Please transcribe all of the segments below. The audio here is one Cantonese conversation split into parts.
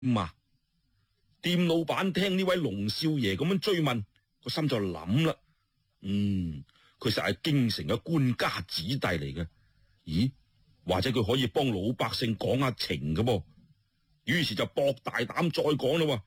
嘛？店老闆聽呢位龍少爺咁樣追問，個心就諗啦。佢實係京城嘅官家子弟嚟嘅。咦？或者佢可以幫老百姓講下情嘅噃。於是就博大膽再講啦。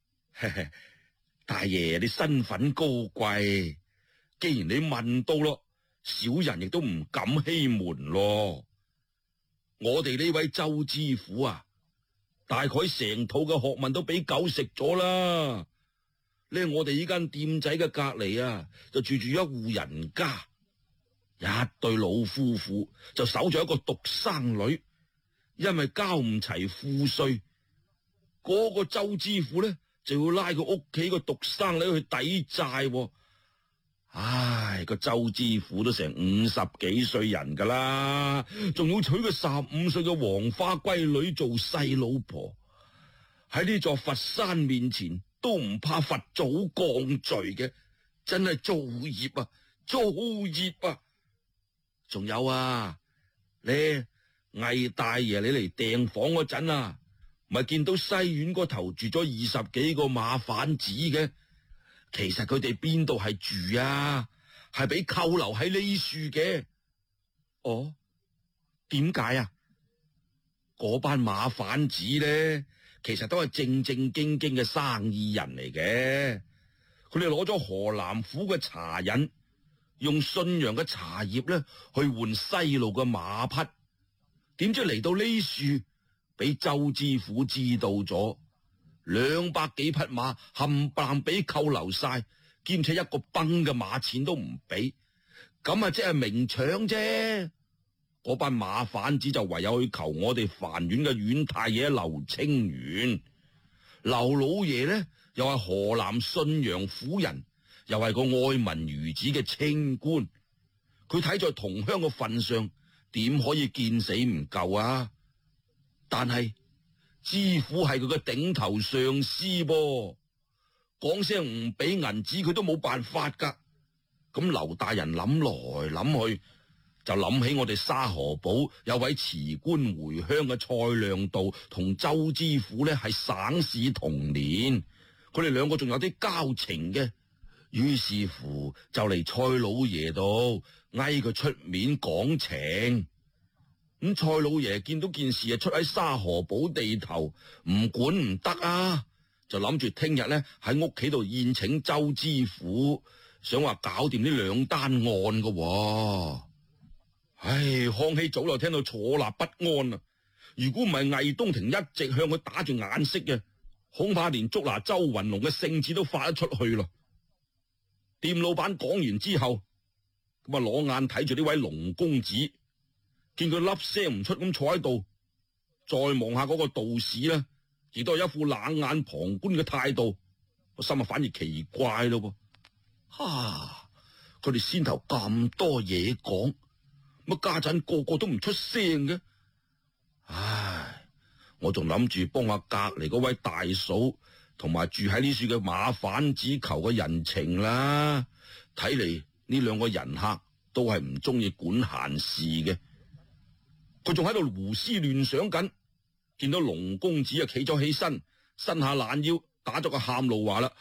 大爺，你身份高貴，既然你問到咯，小人亦都唔敢欺瞞咯。我哋呢位周知府啊，大概成套嘅學問都俾狗食咗啦。呢我哋呢間店仔嘅隔籬啊，就住一戶人家，一對老夫婦就守住一個獨生女，因為交唔齊賦稅，嗰個周知府呢，就要拉佢屋企個獨生女去抵債。唉，個周知府都成50幾歲人噶啦，仲要娶個15歲嘅黃花閨女做細老婆，喺呢座佛山面前都唔怕佛祖降罪嘅，真係造業啊，造業啊！仲有啊，你魏大爺你嚟訂房嗰陣啊，咪見到西院嗰頭住咗20幾個馬販子嘅。其實佢哋邊度係住啊？係俾扣留喺呢處嘅。哦，點解啊？嗰班馬販子咧，其實都係正正經經嘅生意人嚟嘅。佢哋攞咗河南府嘅茶引，用信陽嘅茶葉咧去換西路嘅馬匹。點知嚟到呢處，俾周知府知道咗。200幾匹馬冚唪唥俾扣留晒，兼且一個崩嘅馬錢都唔俾，咁啊即係明搶啫。嗰班馬販子就唯有去求我哋樊縣嘅縣太爺劉清源。劉老爺呢，又係河南信陽府人，又係個愛民如子嘅清官。佢睇在同鄉嘅份上，點可以見死唔救啊？但係知府係佢嘅頂頭上司噃，講聲唔俾銀紙佢都冇辦法噶。咁劉大人諗來諗去，就諗起我哋沙河堡有位辭官回鄉嘅蔡亮道，同周知府呢係省試同年，佢哋兩個仲有啲交情嘅。於是乎就嚟蔡老爺度嗌佢出面講情。咁蔡老爺見到件事出喺沙河堡地頭，唔管唔得啊，就諗住聽日呢喺屋企度宴請周知府，想話搞掂呢2單案㗎。唉，康熙早就聽到坐立不安啊！如果唔係魏東庭一直向佢打住眼色嘅，恐怕連捉拿周雲龍嘅聖旨都發得出去咯。店老闆講完之後，咁啊攞眼睇住呢位龍公子。見佢粒聲唔出咁坐喺度，再望下嗰個道士呢，亦都係一副冷眼旁觀嘅態度，個心啊反而奇怪咯噃。佢哋先頭咁多嘢講，乜家陣個個都唔出聲嘅。唉，我仲諗住幫下隔籬嗰位大嫂同埋住喺呢處嘅馬販子求個人情啦。睇嚟呢2個人客都係唔中意管閒事嘅。佢仲喺度胡思亂想緊，見到龍公子啊企咗起身，伸下懶腰，打咗個喊路話啦：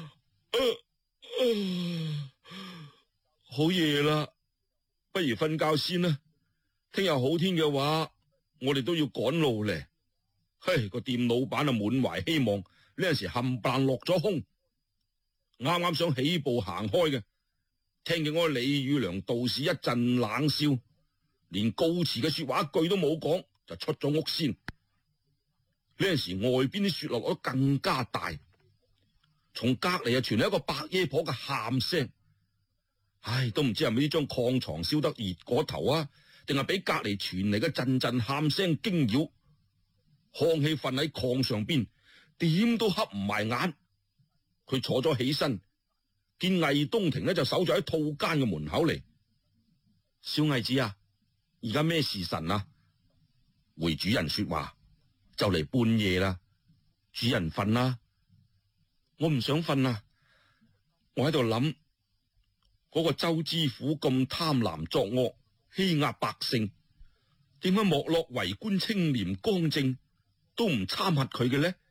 好夜啦，不如瞓覺先啦。聽日好天嘅話，我哋都要趕路咧。嘿，個店老闆啊滿懷希望，呢陣時冚唪唥落咗空，啱啱想起步行開嘅，聽見嗰個李宇良道士一陣冷笑。連告辭嘅說話一句都冇講，就出咗屋先。呢陣時外邊啲雪落得更加大，從隔籬傳嚟一個白爺婆嘅喊聲。唉，都唔知係咪呢張炕床燒得熱過頭啊，定係俾隔籬傳嚟嘅陣陣喊聲驚擾。康熙瞓喺炕上邊，點都瞌唔埋眼。佢坐咗起身，見魏東庭呢就守咗喺套間嘅門口嚟。小魏子啊，而家咩時辰啊？回主人說話，就嚟半夜啦。主人瞓啦。我唔想瞓啊，我喺度諗嗰個周知府咁貪婪作惡，欺壓百姓，點解莫洛為官清廉乾淨都唔參核佢嘅呢？